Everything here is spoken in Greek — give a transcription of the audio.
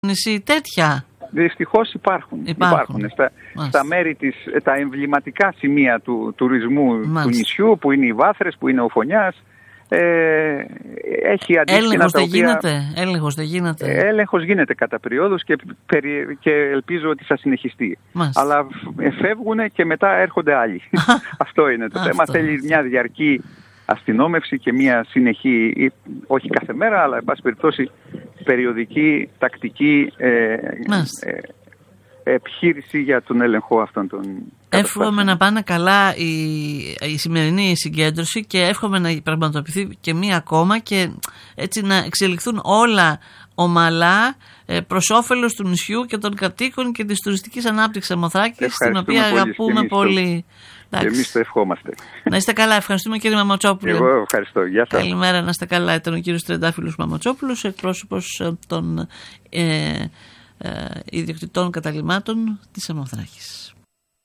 νησί τέτοια? Δυστυχώς υπάρχουν. Στα μέρη τα εμβληματικά σημεία του τουρισμού του νησιού, που είναι οι Βάθρες, που είναι ο Φωνιάς, έχει αντίστοιχα τα οποία... Έλεγχος δεν γίνεται. Έλεγχος γίνεται κατά περιόδους και ελπίζω ότι θα συνεχιστεί. Αλλά φεύγουν και μετά έρχονται άλλοι. Αυτό είναι το θέμα. Θέλει μια διαρκή αστυνόμευση και μια συνεχή, όχι κάθε μέρα, αλλά εν πάση περιπτώσει περιοδική, τακτική επιχείρηση για τον έλεγχο αυτών των καταστάσεων. Εύχομαι να πάνε καλά η σημερινή συγκέντρωση και εύχομαι να πραγματοποιηθεί και μία ακόμα και έτσι να εξελιχθούν όλα ομαλά προς όφελος του νησιού και των κατοίκων και της τουριστικής ανάπτυξης Σαμοθράκης, την οποία αγαπούμε πολύ. Και εμείς το ευχόμαστε. Να είστε καλά, ευχαριστούμε κύριε Μαμοτσόπουλε. Εγώ ευχαριστώ, γεια σας. Καλημέρα, να είστε καλά. Ήταν ο κύριος Τρεντάφυλλος Μαμοτσόπουλος, εκπρόσωπος των ιδιοκτητών καταλυμάτων της Σαμοθράκης.